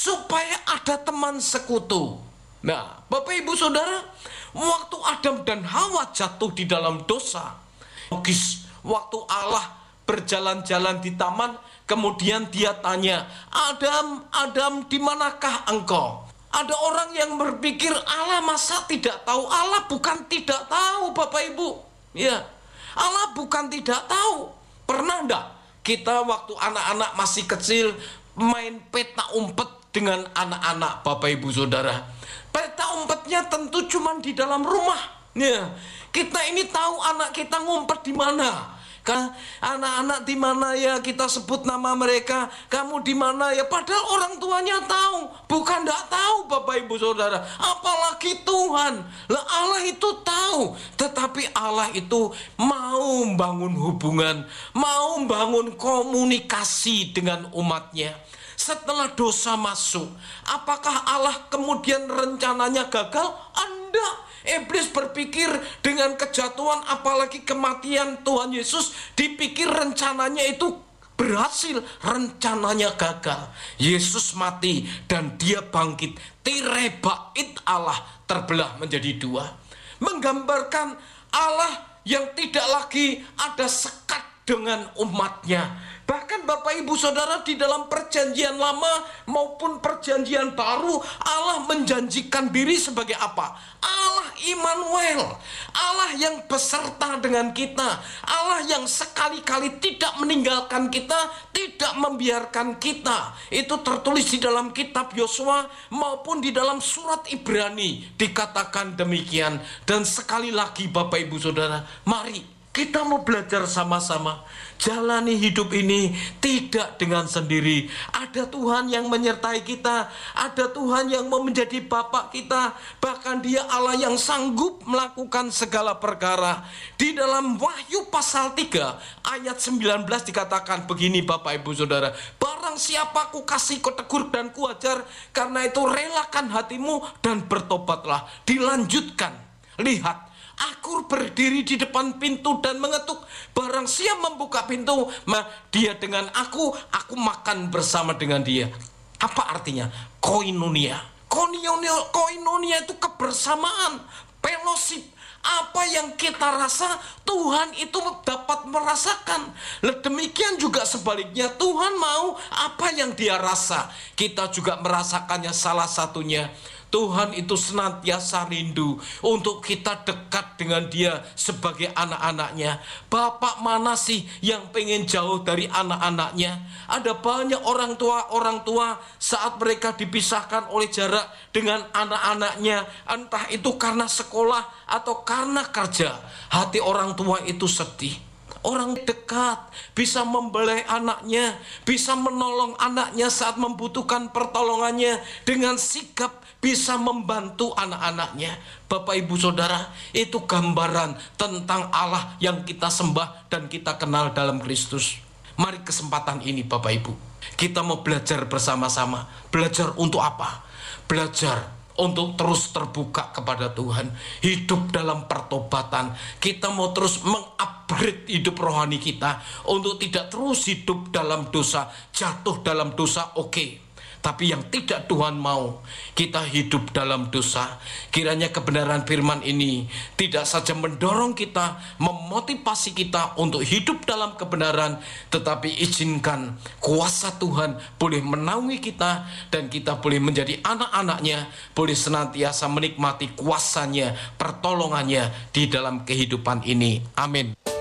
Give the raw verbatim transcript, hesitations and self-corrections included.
supaya ada teman sekutu. Nah, Bapak Ibu Saudara, waktu Adam dan Hawa jatuh di dalam dosa, logis, waktu Allah berjalan-jalan di taman, kemudian dia tanya, Adam, Adam, di manakah engkau? Ada orang yang berpikir, Allah masa tidak tahu? Allah bukan tidak tahu, Bapak Ibu. Ya, Allah bukan tidak tahu. Pernah enggak kita waktu anak-anak masih kecil main peta umpet dengan anak-anak, Bapak Ibu Saudara? Peta umpetnya tentu cuma di dalam rumah. Ya, kita ini tahu anak kita ngumpet di mana. Kan anak-anak di mana ya, kita sebut nama mereka, kamu di mana ya, padahal orang tuanya tahu, bukan tidak tahu, Bapak Ibu Saudara, apalagi Tuhan. Lah Allah itu tahu, tetapi Allah itu mau membangun hubungan, mau membangun komunikasi dengan umatnya. Setelah dosa masuk, apakah Allah kemudian rencananya gagal? Anda Iblis berpikir dengan kejatuhan apalagi kematian Tuhan Yesus, dipikir rencananya itu berhasil, rencananya gagal. Yesus mati dan dia bangkit. Tirai bait Allah terbelah menjadi dua, menggambarkan Allah yang tidak lagi ada sekat dengan umatnya. Bahkan Bapak Ibu Saudara, di dalam perjanjian lama maupun perjanjian baru, Allah menjanjikan diri sebagai apa? Allah Immanuel, Allah yang beserta dengan kita, Allah yang sekali-kali tidak meninggalkan kita, tidak membiarkan kita. Itu tertulis di dalam kitab Yosua maupun di dalam surat Ibrani dikatakan demikian. Dan sekali lagi Bapak Ibu Saudara, mari kita mau belajar sama-sama. Jalani hidup ini tidak dengan sendiri. Ada Tuhan yang menyertai kita. Ada Tuhan yang mau menjadi Bapa kita. Bahkan dia Allah yang sanggup melakukan segala perkara. Di dalam Wahyu pasal tiga ayat sembilan belas dikatakan begini, Bapak Ibu Saudara. Barang siapa ku kasih ku tegur dan ku ajar, karena itu relakan hatimu dan bertobatlah. Dilanjutkan, lihat, aku berdiri di depan pintu dan mengetuk. Barang siapa membuka pintu, maka dia dengan aku, aku makan bersama dengan dia. Apa artinya? Koinonia. Koinonia, koinonia itu kebersamaan, fellowship. Apa yang kita rasa, Tuhan itu dapat merasakan. Demikian juga sebaliknya, Tuhan mau apa yang dia rasa, kita juga merasakannya. Salah satunya, Tuhan itu senantiasa rindu untuk kita dekat dengan dia sebagai anak-anaknya. Bapak mana sih yang pengen jauh dari anak-anaknya? Ada banyak orang tua-orang tua saat mereka dipisahkan oleh jarak dengan anak-anaknya, entah itu karena sekolah atau karena kerja. Hati orang tua itu sedih. Orang dekat bisa membelai anaknya, bisa menolong anaknya saat membutuhkan pertolongannya, dengan sigap bisa membantu anak-anaknya. Bapak Ibu Saudara, itu gambaran tentang Allah yang kita sembah dan kita kenal dalam Kristus. Mari kesempatan ini Bapak Ibu, kita mau belajar bersama-sama. Belajar untuk apa? Belajar untuk terus terbuka kepada Tuhan, hidup dalam pertobatan. Kita mau terus mengupgrade hidup rohani kita untuk tidak terus hidup dalam dosa. Jatuh dalam dosa, oke okay. Tapi yang tidak Tuhan mau, kita hidup dalam dosa. Kiranya kebenaran firman ini tidak saja mendorong kita, memotivasi kita untuk hidup dalam kebenaran, tetapi izinkan kuasa Tuhan boleh menaungi kita, dan kita boleh menjadi anak-anaknya, boleh senantiasa menikmati kuasanya, pertolongannya di dalam kehidupan ini. Amin.